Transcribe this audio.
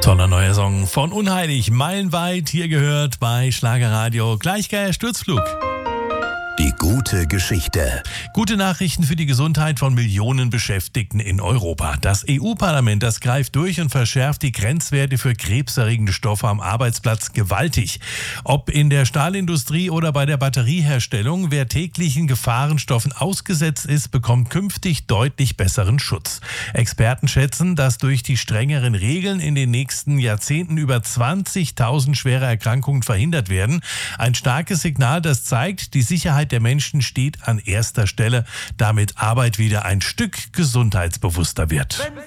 Toller neuer Song von Unheilig, meilenweit hier gehört bei Schlagerradio. Gleich Sturzflug. Die gute Geschichte. Gute Nachrichten für die Gesundheit von Millionen Beschäftigten in Europa. Das EU-Parlament, das greift durch und verschärft die Grenzwerte für krebserregende Stoffe am Arbeitsplatz gewaltig. Ob in der Stahlindustrie oder bei der Batterieherstellung, wer täglichen Gefahrenstoffen ausgesetzt ist, bekommt künftig deutlich besseren Schutz. Experten schätzen, dass durch die strengeren Regeln in den nächsten Jahrzehnten über 20.000 schwere Erkrankungen verhindert werden. Ein starkes Signal, das zeigt, die Sicherheit der Menschen steht an erster Stelle, damit Arbeit wieder ein Stück gesundheitsbewusster wird.